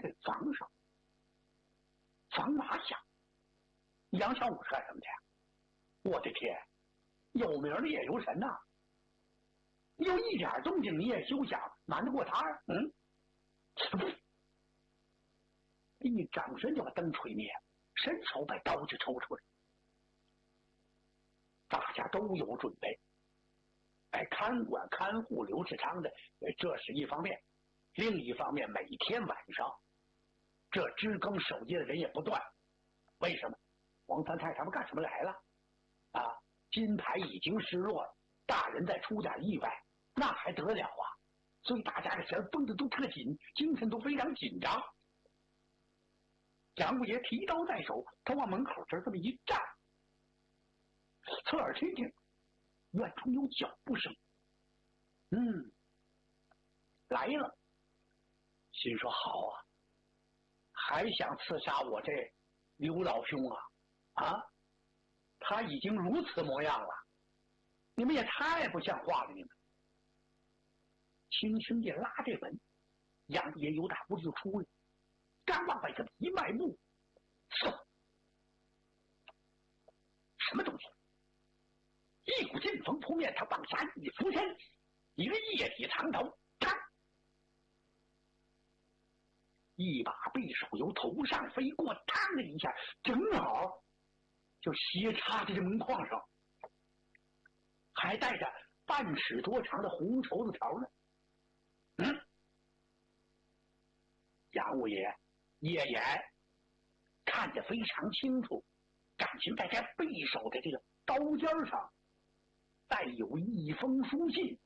这房上，房马响。杨小五是干什么的呀？我的天，有名的夜游神呐！有一点动静你也休想瞒得过他。一转身就把灯吹灭，伸手把刀子抽出来。大家都有准备。看管看护刘世昌的，这是一方面；另一方面，每天晚上，这知更守夜的人也不断。为什么？王三太他们干什么来了？金牌已经失落了，大人再出点意外，那还得了啊！所以大家的弦绷得都特紧，精神都非常紧张。蒋五爷提刀在手，他往门口这么一站，侧耳听听，院中有脚步声。来了。心说好啊，还想刺杀我这刘老兄啊！他已经如此模样了，你们也太不像话了！你们轻轻地拉这门，杨爷由大屋子就出来，刚往外这么一迈步，什么东西？一股劲风扑面，他往下一俯身，一个液体长刀，啪！一把匕首由头上飞过，嘡的一下，正好就斜插在这门框上，还带着半尺多长的红绸子条呢。杨五爷夜眼看得非常清楚，感情在这匕首的这个刀尖上带有一封书信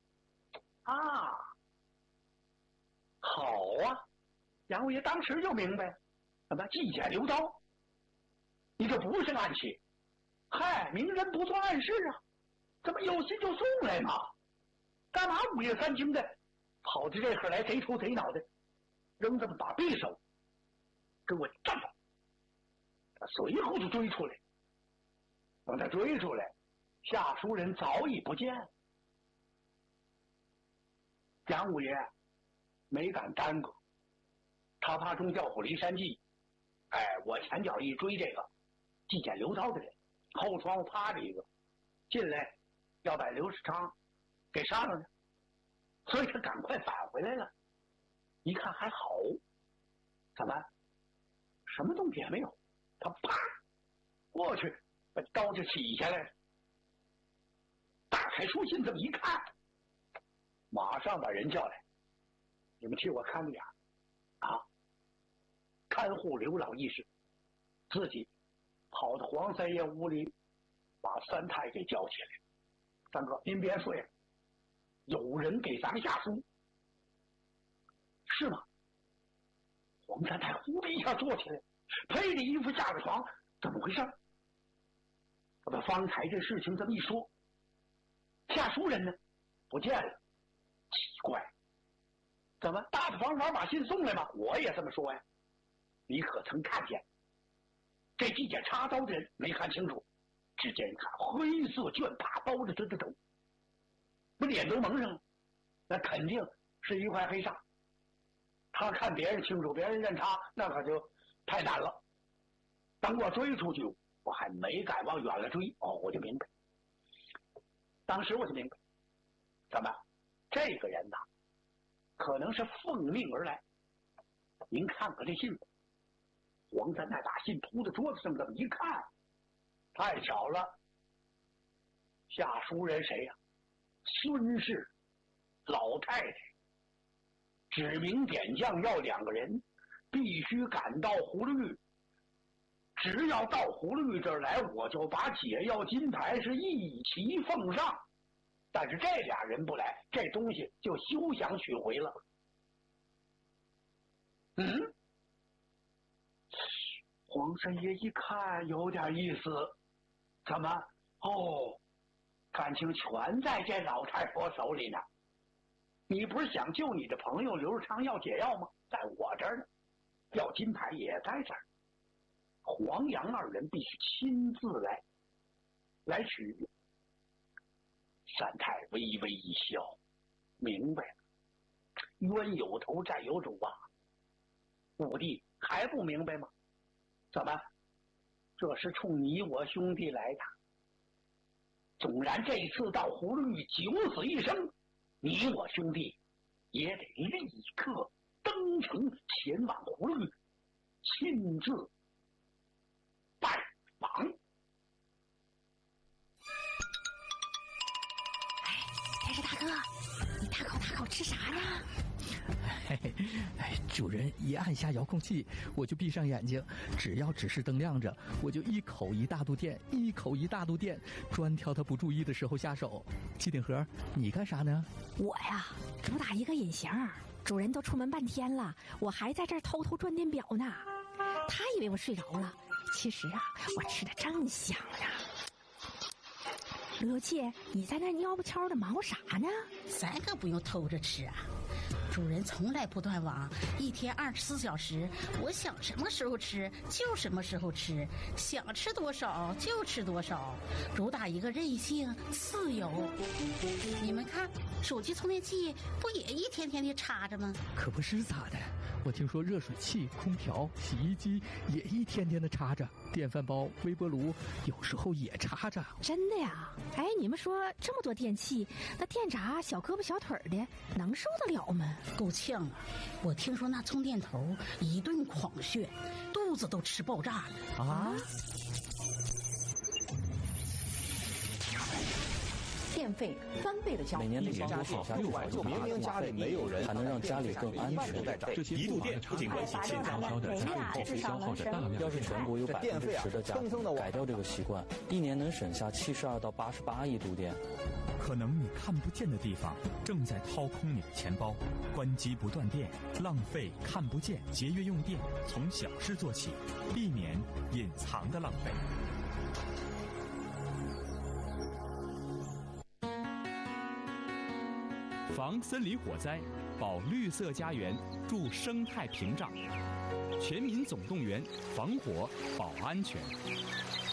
好啊！杨五爷当时就明白，什么季简留刀，你这不是暗器，明人不做暗事啊，怎么有心就送来嘛？干嘛午夜三更的跑到这会儿来贼头贼脑的，扔这么把匕首，给我站住！他随后就追出来，等他追出来，下书人早已不见。杨五爷没敢耽搁，他怕中调虎离山计。我前脚一追这个季简留刀的人，后窗户趴着一个，进来要把刘世昌给杀了呢，所以他赶快返回来了。一看还好，怎么什么动静也没有？他啪过去把刀就起下来了，打开书信这么一看，马上把人叫来，你们替我看着点看护刘老义士，自己跑到黄三爷屋里把三太给叫起来。三哥，您别睡了，有人给咱们下书。是吗？黄三太呼的一下坐起来，披着衣服下了床，怎么回事？我把方才这事情这么一说，下书人呢不见了，奇怪，怎么大大方方把信送来吗？我也这么说呀。你可曾看见这季简插刀的人？没看清楚，只见看灰色绢帕包着他的头，不脸都蒙上了，那肯定是一块黑纱。他看别人清楚，别人认他那可就太难了。等我追出去，我还没敢往远了追，我就明白。当时我就明白，怎么这个人呐，可能是奉命而来。您看看这信，黄三太把信铺在桌子上这么一看，太巧了，下书人谁呀？孙氏老太太，指名点将要2个人，必须赶到葫芦峪。只要到葫芦峪这儿来，我就把解药金牌是一齐奉上。但是这俩人不来，这东西就休想取回了。黄三爷一看有点意思，怎么？感情全在这老太婆手里呢。你不是想救你的朋友刘世昌要解药吗？在我这儿呢，要金牌也在这儿。黄杨2人必须亲自来取。三太微微一笑，明白了，冤有头债有主啊。 五弟还不明白吗？怎么？这是冲你我兄弟来的。纵然这次到葫芦峪九死一生，你我兄弟也得立刻登城前往葫芦峪，亲自拜访。 天师大哥，你大口吃啥呢？ 主人一按下遥控器，我就闭上眼睛，只要指示灯亮着，我就一口一大肚电，一口一大肚电，专挑他不注意的时候下手。机顶盒，你干啥呢？ 我呀，主打一个隐形，主人都出门半天了，我还在这儿偷偷转电表呢。他以为我睡着了，其实啊，我吃的正香呢。刘七，你在那蔫不悄的忙活啥呢？ 咱可不用偷着吃啊，主人从来不断网，一天24小时，我想什么时候吃就什么时候吃，想吃多少就吃多少，主打一个任性自由。你们看，手机充电器不也一天天的插着吗？ 可不是咋的，我听说热水器、空调、洗衣机也一天天的插着，电饭煲、微波炉有时候也插着。 真的呀？哎，你们说这么多电器，那电闸小胳膊小腿的能受得了吗？ 够呛啊！我听说那充电头一顿狂炫，肚子都吃爆炸了啊！ 电费翻倍的交易， 每年的家电就明明家里没有人，还能让家里更安全。 这些一度电不仅关系健康的家用电费消耗的大量。 要是全国有10%的家庭改掉这个习惯，一年能省下72到88亿度电。 可能你看不见的地方正在掏空你的钱包。关机不断电，浪费看不见，节约用电，从小事做起，避免隐藏的浪费。防森林火灾，保绿色家园，筑生态屏障，全民总动员，防火保安全。